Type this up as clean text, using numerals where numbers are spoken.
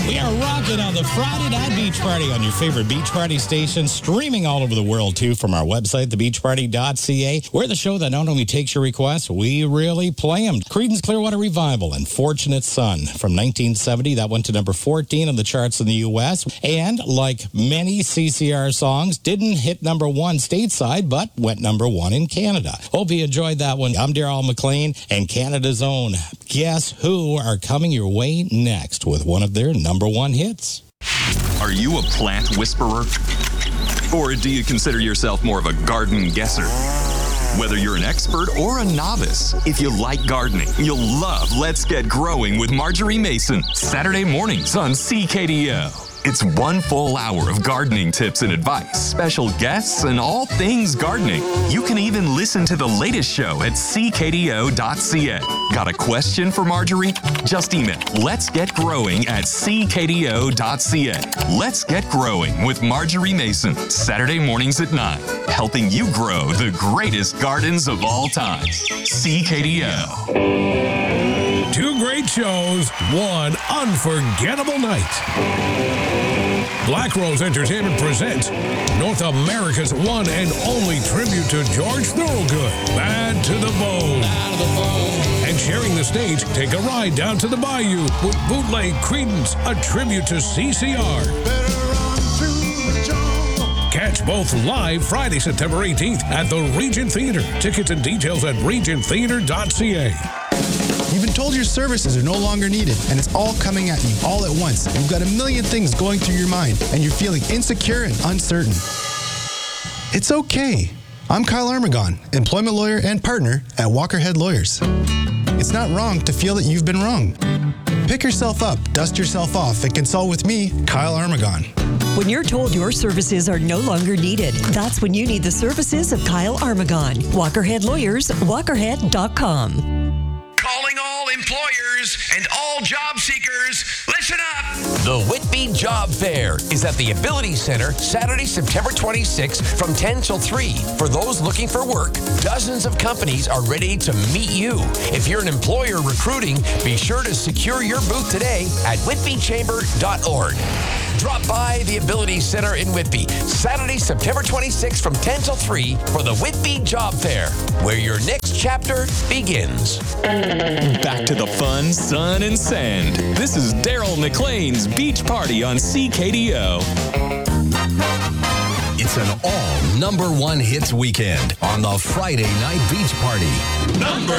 We are rocking on the Friday Night Beach Party on your favorite beach party station, streaming all over the world, too, from our website, thebeachparty.ca. We're the show that not only takes your requests, we really play them. Creedence Clearwater Revival and Fortunate Son from 1970. That went to number 14 on the charts in the U.S. And, like many CCR songs, didn't hit number one stateside, but went number one in Canada. Hope you enjoyed that one. I'm Daryl McLean, and Canada's own Guess Who are coming your way next with one of their number one hits. Are you a plant whisperer? Or do you consider yourself more of a garden guesser? Whether you're an expert or a novice, if you like gardening, you'll love Let's Get Growing with Marjorie Mason, Saturday mornings on CKDO. It's 1 full hour of gardening tips and advice, special guests, and all things gardening. You can even listen to the latest show at ckdo.ca. Got a question for Marjorie? Just email letsgetgrowing@ckdo.ca. Let's Get Growing with Marjorie Mason, Saturday mornings at 9, helping you grow the greatest gardens of all time. CKDO. 2 great shows, 1 unforgettable night. Black Rose Entertainment presents North America's one and only tribute to George Thorogood, Bad to the Bone. And sharing the stage, take a ride down to the bayou with Bootleg Creedence, a tribute to CCR. Catch both live Friday, September 18th at the Regent Theater. Tickets and details at regenttheater.ca. You've been told your services are no longer needed, and it's all coming at you all at once. You've got a million things going through your mind, and you're feeling insecure and uncertain. It's okay. I'm Kyle Armagon, employment lawyer and partner at Walkerhead Lawyers. It's not wrong to feel that you've been wrong. Pick yourself up, dust yourself off, and consult with me, Kyle Armagon. When you're told your services are no longer needed, that's when you need the services of Kyle Armagon. Walkerhead Lawyers, walkerhead.com. Calling all employers and all job seekers, listen up! The Whitby Job Fair is at the Ability Center Saturday, September 26th from 10 till 3. For those looking for work, dozens of companies are ready to meet you. If you're an employer recruiting, be sure to secure your booth today at whitbychamber.org. Drop by the Ability Center in Whitby, Saturday, September 26th from 10 till 3 for the Whitby Job Fair, where your next chapter begins. Back to the fun, sun, and sand. This is Daryl McLean's Beach Party on CKDO. It's an all number one hits weekend on the Friday Night Beach Party. Number